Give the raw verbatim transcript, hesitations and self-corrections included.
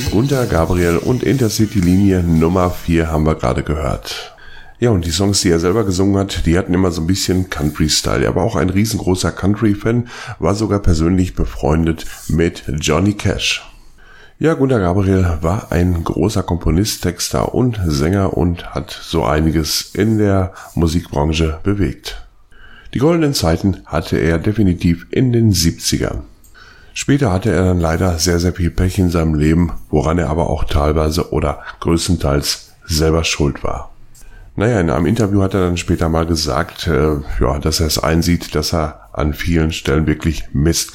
Gunter Gabriel und Intercity-Linie Nummer vier haben wir gerade gehört. Ja, und die Songs, die er selber gesungen hat, die hatten immer so ein bisschen Country-Style. Er war auch ein riesengroßer Country-Fan, war sogar persönlich befreundet mit Johnny Cash. Ja, Gunter Gabriel war ein großer Komponist, Texter und Sänger und hat so einiges in der Musikbranche bewegt. Die goldenen Zeiten hatte er definitiv in den siebzigern. Später hatte er dann leider sehr, sehr viel Pech in seinem Leben, woran er aber auch teilweise oder größtenteils selber schuld war. Naja, in einem Interview hat er dann später mal gesagt, äh, ja, dass er es einsieht, dass er an vielen Stellen wirklich Mist